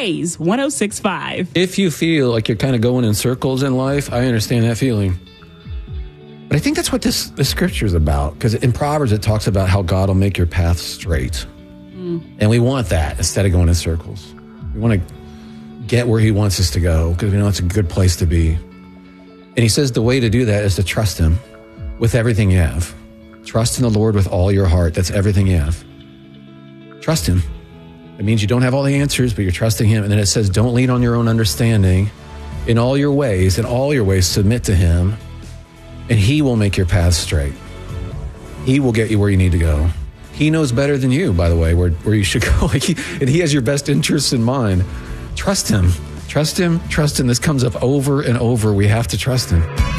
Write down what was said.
Praise 106.5. If you feel like you're kind of going in circles in life, I understand that feeling. But I think that's what this scripture is about. Because in Proverbs, it talks about how God will make your path straight. And we want that instead of going in circles. We want to get where he wants us to go because we know it's a good place to be. And he says the way to do that is to trust him with everything you have. Trust in the Lord with all your heart. That's everything you have. Trust him. It means you don't have all the answers, but you're trusting him. And then it says, don't lean on your own understanding. In all your ways, submit to him, and he will make your path straight. He will get you where you need to go. He knows better than you, by the way, where you should go. And he has your best interests in mind. Trust him. Trust him. Trust him. This comes up over and over. We have to trust him.